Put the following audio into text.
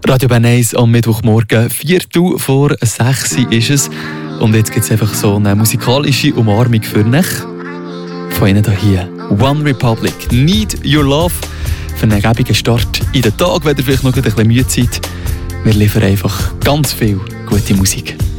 Radio Bern 1 am Mittwochmorgen, 5:45 ist es. Und jetzt gibt es einfach so eine musikalische Umarmung für dich. Von Ihnen hier. One Republic, Need Your Love. Für einen gäbigen Start in den Tag, wenn ihr vielleicht noch ein bisschen müde seid. Wir liefern einfach ganz viel gute Musik.